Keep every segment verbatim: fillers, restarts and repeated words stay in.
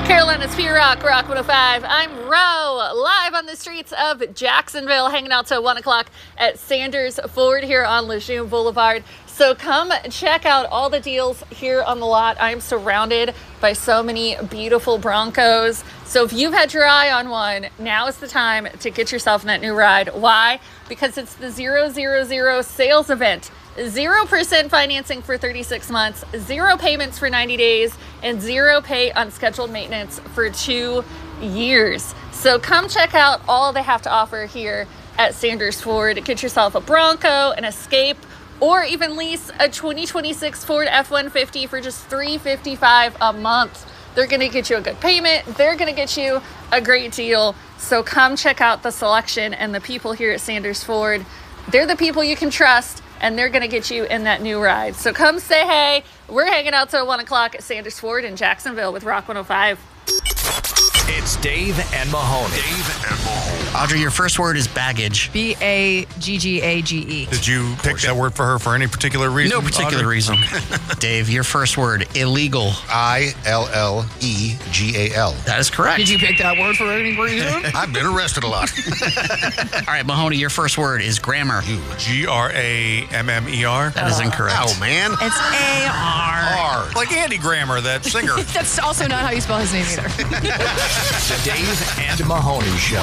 Carolina's Pure Rock, Rock one oh five. I'm Ro, live on the streets of Jacksonville, hanging out till one o'clock at Sanders Ford here on Lejeune Boulevard. So come check out all the deals here on the lot. I'm surrounded by so many beautiful Broncos. So if you've had your eye on one, now is the time to get yourself in that new ride. Why? Because it's the zero zero zero sales event. zero percent financing for thirty-six months, zero payments for ninety days, and zero pay unscheduled maintenance for two years. So come check out all they have to offer here at Sanders Ford. Get yourself a Bronco, an Escape, or even lease a twenty twenty-six Ford F one fifty for just three hundred fifty-five dollars a month. They're going to get you a good payment. They're going to get you a great deal. So come check out the selection and the people here at Sanders Ford. They're the people you can trust, and they're going to get you in that new ride. So come say hey. We're hanging out till one o'clock at Sanders Ford in Jacksonville with Rock one oh five. It's Dave and Mahoney. Dave and Mahoney. Audrey, your first word is baggage. B A G G A G E. Did you pick that word for her for any particular reason? No particular Audrey? reason. Dave, your first word, illegal. I L L E G A L. That is correct. Did you pick that word for any reason? I've been arrested a lot. All right, Mahoney, your first word is grammar. G R A M M E R. That is incorrect. Oh, man. It's A R. R. Like Andy Grammer, that singer. That's also not how you spell his name either. The Dave and Mahoney Show.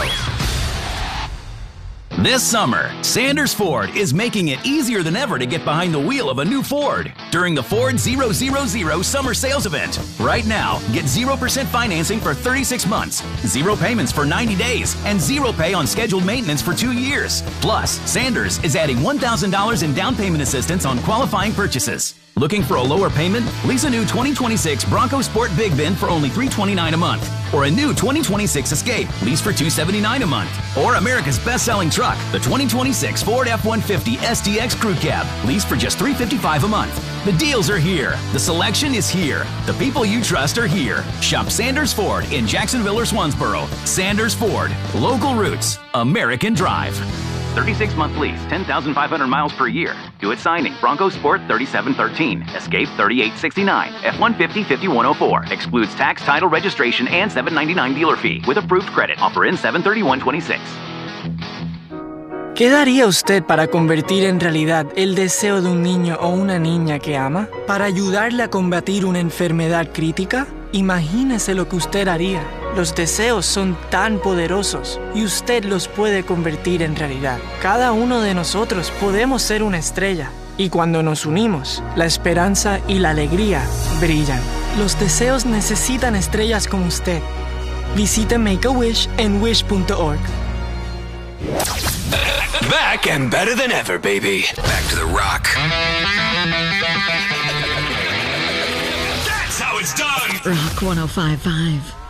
This summer, Sanders Ford is making it easier than ever to get behind the wheel of a new Ford during the Ford zero zero zero Summer Sales Event. Right now, get zero percent financing for thirty-six months, zero payments for ninety days, and zero pay on scheduled maintenance for two years. Plus, Sanders is adding one thousand dollars in down payment assistance on qualifying purchases. Looking for a lower payment? Lease a new twenty twenty-six Bronco Sport Big Bin for only three hundred twenty-nine dollars a month. Or a new twenty twenty-six Escape, lease for two hundred seventy-nine dollars a month. Or America's best-selling truck, the twenty twenty-six Ford F one fifty S D X Crew Cab, lease for just three hundred fifty-five dollars a month. The deals are here. The selection is here. The people you trust are here. Shop Sanders Ford in Jacksonville or Swansboro. Sanders Ford. Local roots. American drive. thirty-six month lease, ten thousand five hundred miles per year. Do it signing. Bronco Sport thirty-seven thirteen. Escape thirty-eight sixty-nine. F one fifty fifty-one oh four. Excludes tax, title, registration, and seven ninety-nine dealer fee. With approved credit. Offer in seven thirty-one twenty-six. ¿Qué daría usted para convertir en realidad el deseo de un niño o una niña que ama? ¿Para ayudarle a combatir una enfermedad crítica? Imagínese lo que usted haría. Los deseos son tan poderosos y usted los puede convertir en realidad. Cada uno de nosotros podemos ser una estrella y cuando nos unimos, la esperanza y la alegría brillan. Los deseos necesitan estrellas como usted. Visite Make-A-Wish en wish punto org. Back and better than ever, baby. Back to the rock. That's how it's done. Rock one oh five point five.